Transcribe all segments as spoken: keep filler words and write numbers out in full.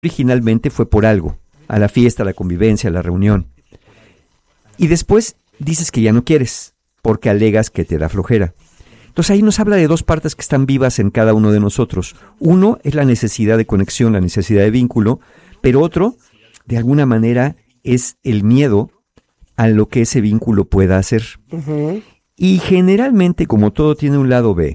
originalmente fue por algo, a la fiesta, a la convivencia, a la reunión. Y después dices que ya no quieres, porque alegas que te da flojera. Entonces ahí nos habla de dos partes que están vivas en cada uno de nosotros. Uno es la necesidad de conexión, la necesidad de vínculo, pero otro, de alguna manera, es el miedo a lo que ese vínculo pueda hacer. Uh-huh. Y generalmente, como todo tiene un lado B,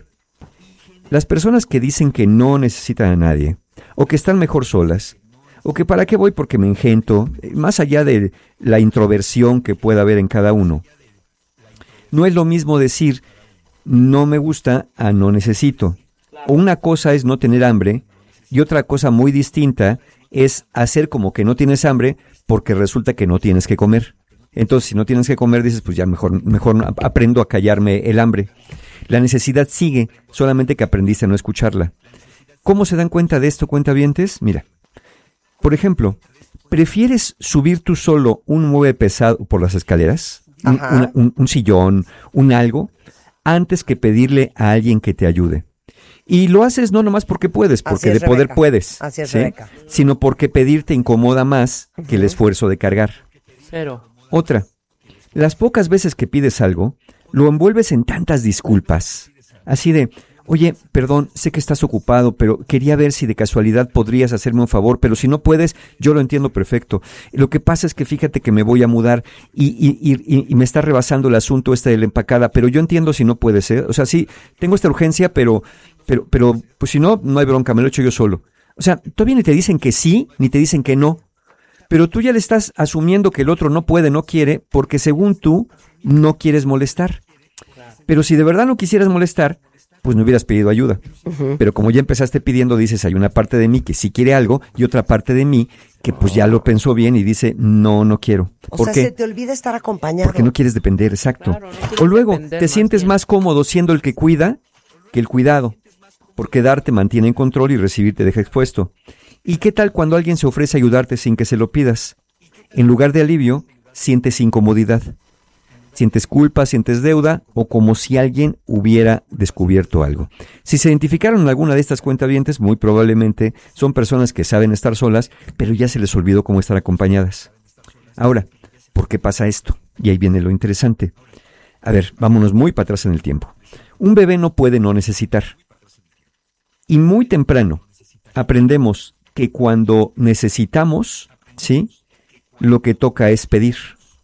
las personas que dicen que no necesitan a nadie, o que están mejor solas, o que para qué voy porque me engento, más allá de la introversión que pueda haber en cada uno, no es lo mismo decir no me gusta a no necesito. Una cosa es no tener hambre y otra cosa muy distinta es hacer como que no tienes hambre porque resulta que no tienes que comer. Entonces, si no tienes que comer, dices, pues ya mejor, mejor aprendo a callarme el hambre. La necesidad sigue, solamente que aprendiste a no escucharla. ¿Cómo se dan cuenta de esto, cuentavientes? Mira, por ejemplo, ¿prefieres subir tú solo un mueble pesado por las escaleras? Un, una, un, un sillón, un algo, antes que pedirle a alguien que te ayude. Y lo haces no nomás porque puedes, porque de poder puedes, Así es, ¿sí? Rebeca. Sino porque pedir te incomoda más uh-huh. que el esfuerzo de cargar. Cero. Otra, las pocas veces que pides algo, lo envuelves en tantas disculpas. Así de, oye, perdón, sé que estás ocupado, pero quería ver si de casualidad podrías hacerme un favor, pero si no puedes, yo lo entiendo perfecto. Lo que pasa es que fíjate que me voy a mudar y, y, y, y me está rebasando el asunto este de la empacada, pero yo entiendo si no puedes, ¿eh? O sea, sí, tengo esta urgencia, pero, pero, pero, pues si no, no hay bronca, me lo echo yo solo. O sea, todavía ni te dicen que sí, ni te dicen que no. Pero tú ya le estás asumiendo que el otro no puede, no quiere, porque según tú no quieres molestar. Pero si de verdad no quisieras molestar, pues no hubieras pedido ayuda. Uh-huh. Pero como ya empezaste pidiendo, dices, hay una parte de mí que sí quiere algo y otra parte de mí que pues ya lo pensó bien y dice, no, no quiero. O ¿Por sea, qué? se te olvida estar acompañado. Porque no quieres depender, exacto. Claro, no o luego depender, te más sientes bien. más cómodo siendo el que cuida que el cuidado. Porque dar te mantiene en control y recibir te deja expuesto. ¿Y qué tal cuando alguien se ofrece a ayudarte sin que se lo pidas? En lugar de alivio, sientes incomodidad. Sientes culpa, sientes deuda o como si alguien hubiera descubierto algo. Si se identificaron en alguna de estas cuentavientes, muy probablemente son personas que saben estar solas, pero ya se les olvidó cómo estar acompañadas. Ahora, ¿por qué pasa esto? Y ahí viene lo interesante. A ver, vámonos muy para atrás en el tiempo. Un bebé no puede no necesitar. Y muy temprano aprendemos que cuando necesitamos, ¿sí?, lo que toca es pedir.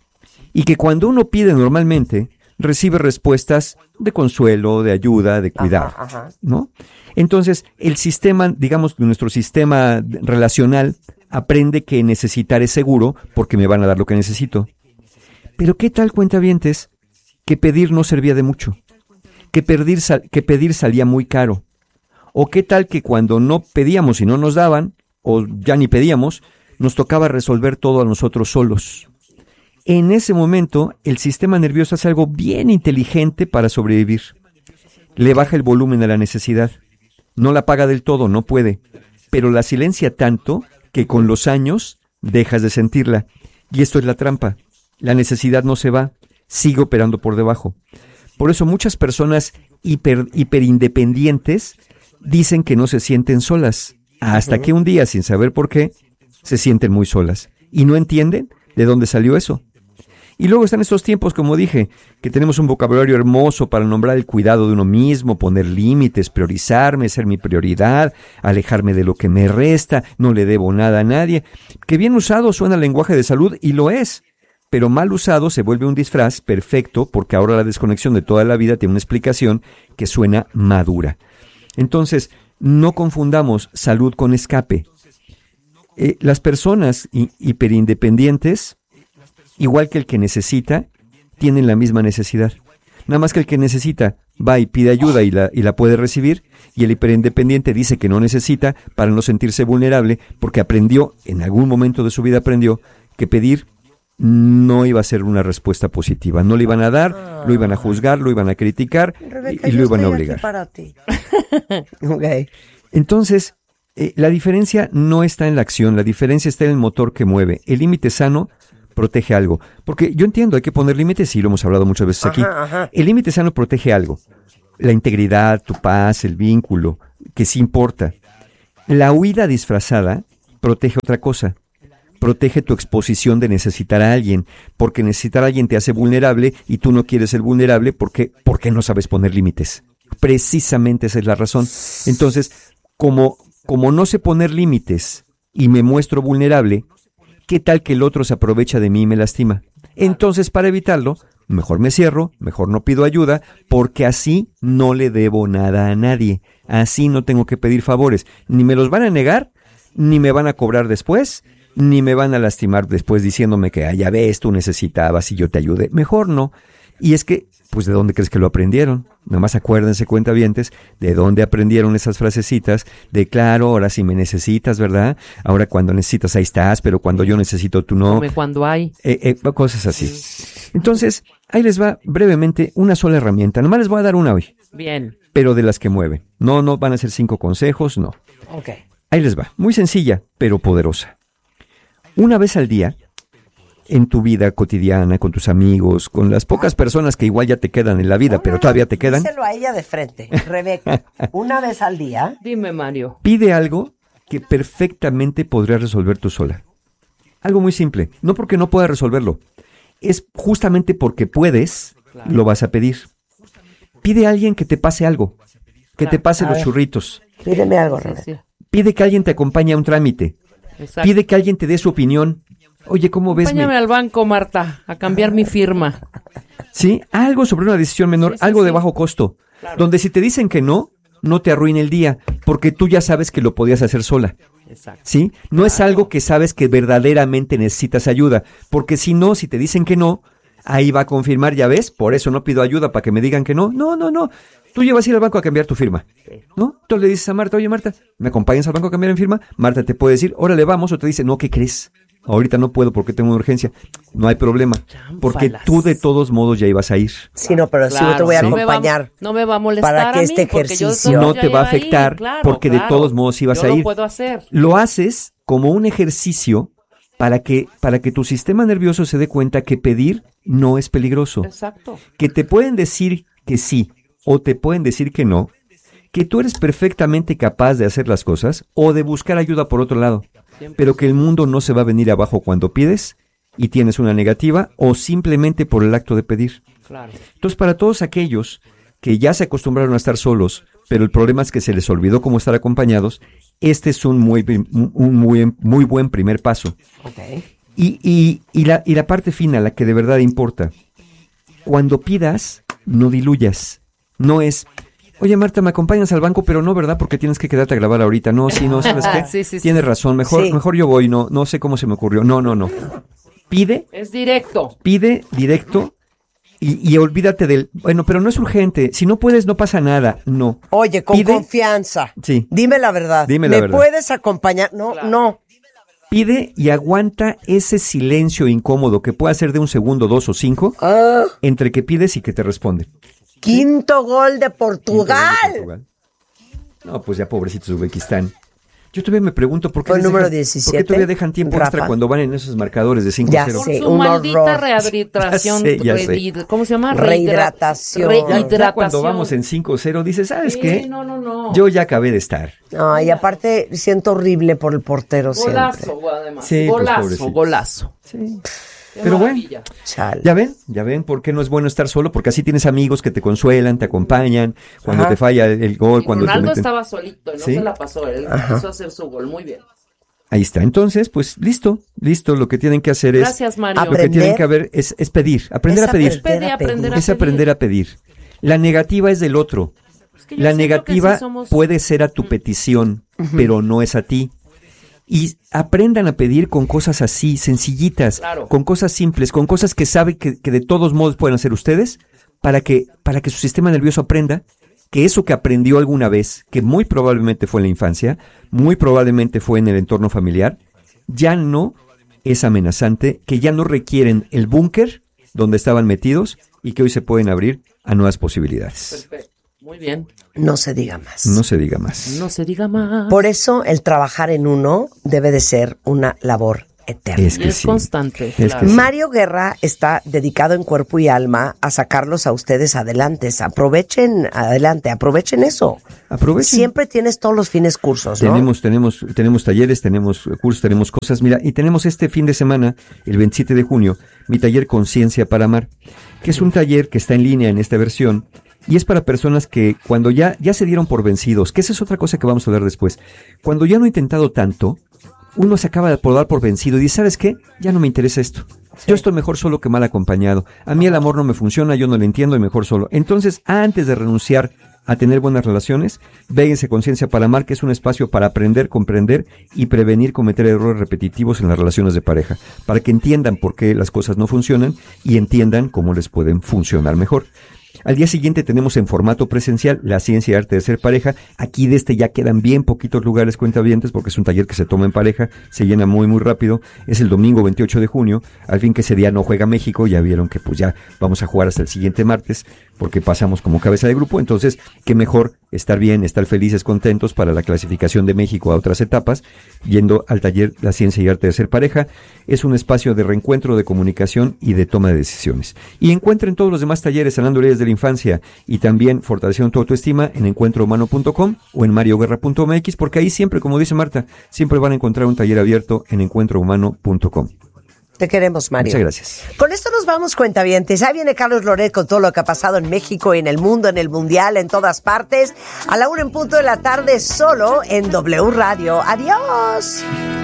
Y que cuando uno pide normalmente, recibe respuestas de consuelo, de ayuda, de cuidado, ajá, ajá. ¿no? Entonces, el sistema, digamos, nuestro sistema relacional aprende que necesitar es seguro porque me van a dar lo que necesito. Pero ¿qué tal, cuentavientes, que pedir no servía de mucho? Que pedir, sal- que pedir salía muy caro. ¿O qué tal que cuando no pedíamos y no nos daban, o ya ni pedíamos, nos tocaba resolver todo a nosotros solos? En ese momento, el sistema nervioso hace algo bien inteligente para sobrevivir. Le baja el volumen a la necesidad. No la apaga del todo, no puede, pero la silencia tanto que con los años dejas de sentirla. Y esto es la trampa. La necesidad no se va, sigue operando por debajo. Por eso muchas personas hiper, hiperindependientes dicen que no se sienten solas, hasta que un día, sin saber por qué, se sienten muy solas y no entienden de dónde salió eso. Y luego están estos tiempos, como dije, que tenemos un vocabulario hermoso para nombrar el cuidado de uno mismo, poner límites, priorizarme, ser mi prioridad, alejarme de lo que me resta, no le debo nada a nadie, que bien usado suena lenguaje de salud y lo es, pero mal usado se vuelve un disfraz perfecto porque ahora la desconexión de toda la vida tiene una explicación que suena madura. Entonces, no confundamos salud con escape. Eh, las personas hi- hiperindependientes, igual que el que necesita, tienen la misma necesidad. Nada más que el que necesita va y pide ayuda y la, y la puede recibir, y el hiperindependiente dice que no necesita para no sentirse vulnerable, porque aprendió, en algún momento de su vida aprendió, que pedir no iba a ser una respuesta positiva. No le iban a dar, lo iban a juzgar, lo iban a criticar Rebeca, y, y yo lo iban a estoy obligar. aquí para ti. Ok. Entonces, eh, la diferencia no está en la acción, la diferencia está en el motor que mueve. El límite sano protege algo. Porque yo entiendo, hay que poner límites, sí, lo hemos hablado muchas veces aquí. Ajá, ajá. El límite sano protege algo. La integridad, tu paz, el vínculo, que sí importa. La huida disfrazada protege otra cosa. Protege tu exposición de necesitar a alguien, porque necesitar a alguien te hace vulnerable y tú no quieres ser vulnerable porque, porque no sabes poner límites. Precisamente esa es la razón. Entonces, como, como no sé poner límites y me muestro vulnerable, ¿qué tal que el otro se aprovecha de mí y me lastima? Entonces, para evitarlo, mejor me cierro, mejor no pido ayuda, porque así no le debo nada a nadie. Así no tengo que pedir favores. Ni me los van a negar, ni me van a cobrar después, ni me van a lastimar después diciéndome que, ah, ya ves, tú necesitabas y yo te ayudé. Mejor no. Y es que, pues, ¿de dónde crees que lo aprendieron? Nada más acuérdense, cuentavientes, de dónde aprendieron esas frasecitas de, claro, ahora sí me necesitas, ¿verdad? Ahora cuando necesitas ahí estás, pero cuando yo necesito tú no. Come cuando hay. Eh, eh, cosas así. Entonces, ahí les va brevemente una sola herramienta. Nomás les voy a dar una hoy. Bien. Pero de las que mueven. No, no van a ser cinco consejos, no. Ok. Ahí les va. Muy sencilla, pero poderosa. Una vez al día, en tu vida cotidiana, con tus amigos, con las pocas personas que igual ya te quedan en la vida, No, pero no, todavía no, te quedan, díselo a ella de frente. Rebeca, una vez al día. Dime, Mario. pide algo que perfectamente podrías resolver tú sola. Algo muy simple. No porque no puedas resolverlo. Es justamente porque puedes, Claro. lo vas a pedir. Pide a alguien que te pase algo. Que Claro. te pase A los ver. churritos. Pídeme algo, Sí, Rebeca. sí. Pide que alguien te acompañe a un trámite. Exacto. Pide que alguien te dé su opinión. Oye, ¿cómo ves? Acompáñame Me- al banco, Marta, a cambiar mi firma. Sí, algo sobre una decisión menor, Sí, sí, algo de sí. bajo costo. Claro. Donde si te dicen que no, no te arruine el día, porque tú ya sabes que lo podías hacer sola. Exacto. ¿Sí? No es algo que sabes que verdaderamente necesitas ayuda, porque si no, si te dicen que no, ahí va a confirmar, ya ves, por eso no pido ayuda para que me digan que no. No, no, no. Tú llevas a ir al banco a cambiar tu firma, ¿no? Entonces le dices a Marta, oye Marta, ¿me acompañas al banco a cambiar mi firma? Marta te puede decir, órale, vamos, o te dice, no, ¿qué crees? Ahorita no puedo porque tengo una urgencia. No hay problema, porque Chámpalas. tú de todos modos ya ibas a ir. Sí, no, pero sí Claro, te voy a no me va- acompañar. no me va a molestar para que a mí, este porque yo ejercicio- solo No ya te va a iba ir, afectar, claro, porque de claro. todos modos ibas Yo a lo ir. puedo hacer. Lo haces como un ejercicio para que, para que tu sistema nervioso se dé cuenta que pedir no es peligroso. Exacto. Que te pueden decir que sí o te pueden decir que no, que tú eres perfectamente capaz de hacer las cosas o de buscar ayuda por otro lado, pero que el mundo no se va a venir abajo cuando pides y tienes una negativa o simplemente por el acto de pedir. Claro. Entonces, para todos aquellos que ya se acostumbraron a estar solos, pero el problema es que se les olvidó cómo estar acompañados, este es un muy, un muy, muy buen primer paso. Ok. Y, y, y, la, y la parte final, la que de verdad importa, cuando pidas, no diluyas. No es, oye Marta, ¿me acompañas al banco? Pero no, ¿verdad? Porque tienes que quedarte a grabar ahorita. No, sí, no, ¿sabes qué? Sí, sí, sí. Tienes razón, mejor, Sí. mejor yo voy, no, no sé cómo se me ocurrió. No, no, no. Pide, Es directo. pide directo y, y olvídate del, bueno, pero no es urgente. Si no puedes, no pasa nada. No. Oye, con Pide- confianza. Sí. Dime la verdad. Dime la ¿Me verdad. puedes acompañar? No, Claro. no. Pide y aguanta ese silencio incómodo que puede ser de un segundo, dos o cinco, Ah, entre que pides y que te responden. quinto gol de Portugal. Portugal. No, pues ya pobrecitos de Uzbekistán. Yo todavía me pregunto por qué, Fue el les número dejan- diecisiete, ¿por qué todavía dejan tiempo Rafa. extra cuando van en esos marcadores de cinco Ya cero? Por Sí, su un maldita horror. rehabilitación. Ya sé, ya sé. rehid- ¿Cómo se llama? Rehidratación. Rehidra- Ya, Rehidratación. ya cuando vamos en cinco cero, dices, ¿sabes Sí, qué? no, no, no. Yo ya acabé de estar. No, y aparte siento horrible por el portero Golazo, siempre. además. Sí, pues, golazo, pobrecito. golazo. Sí. Qué Pero bueno. maravilla. Chale. Ya ven, ya ven por qué no es bueno estar solo, porque así tienes amigos que te consuelan, te acompañan, cuando Ajá. te falla el, el gol, Y cuando te Ronaldo meten- estaba solito, no ¿Sí? se la pasó. Él quiso hacer su gol. Muy bien. Ahí está. Entonces, pues listo, listo. Lo que tienen que hacer es. Gracias, Mario. Lo que Aprender. tienen que haber es, es pedir, aprender Es a pedir. aprender Pedí a aprender pedir. a Es aprender a pedir. La negativa es del otro. Es que yo La siento que negativa sí somos- puede ser a tu petición, pero no es a ti. Y aprendan a pedir con cosas así, sencillitas, Claro. con cosas simples, con cosas que saben que, que de todos modos pueden hacer ustedes, para que, para que su sistema nervioso aprenda que eso que aprendió alguna vez, que muy probablemente fue en la infancia, muy probablemente fue en el entorno familiar, ya no es amenazante, que ya no requieren el búnker donde estaban metidos y que hoy se pueden abrir a nuevas posibilidades. Perfecto. Muy bien. No se diga más. No se diga más. No se diga más. Por eso el trabajar en uno debe de ser una labor eterno. Es Y que es sí. constante. Es que claro. sí. Mario Guerra está dedicado en cuerpo y alma a sacarlos a ustedes adelante. Aprovechen, adelante, aprovechen eso. Aprovechen. Siempre tienes todos los fines cursos, ¿no? Tenemos, tenemos, tenemos talleres, tenemos cursos, tenemos cosas. Mira, y tenemos este fin de semana, el veintisiete de junio, mi taller Conciencia para Amar, que es un taller que está en línea en esta versión y es para personas que cuando ya, ya se dieron por vencidos, que esa es otra cosa que vamos a hablar después. Cuando ya no he intentado tanto, uno se acaba de por dar por vencido y dice, ¿sabes qué? Ya no me interesa esto. Sí. Yo estoy mejor solo que mal acompañado. A mí el amor no me funciona, yo no lo entiendo y mejor solo. Entonces, antes de renunciar a tener buenas relaciones, véanse Conciencia para Amar, que es un espacio para aprender, comprender y prevenir cometer errores repetitivos en las relaciones de pareja, para que entiendan por qué las cosas no funcionan y entiendan cómo les pueden funcionar mejor. Al día siguiente tenemos en formato presencial la ciencia y arte de ser pareja. Aquí de este ya quedan bien poquitos lugares cuentavientes porque es un taller que se toma en pareja, se llena muy muy rápido. Es el domingo veintiocho de junio, al fin que ese día no juega México, ya vieron que pues ya vamos a jugar hasta el siguiente martes porque pasamos como cabeza de grupo, entonces qué mejor estar bien, estar felices, contentos para la clasificación de México a otras etapas, yendo al taller La Ciencia y Arte de Ser Pareja. Es un espacio de reencuentro, de comunicación y de toma de decisiones. Y encuentren todos los demás talleres sanando heridas de la infancia y también fortaleciendo tu autoestima en encuentro humano punto com o en mario guerra punto m x, porque ahí siempre, como dice Marta, siempre van a encontrar un taller abierto en encuentro humano punto com. Te queremos, Mario. Muchas gracias. Con esto nos vamos, cuentavientes. Ahí viene Carlos Loret con todo lo que ha pasado en México y en el mundo, en el mundial, en todas partes. A la una en punto de la tarde, solo en W Radio. ¡Adiós!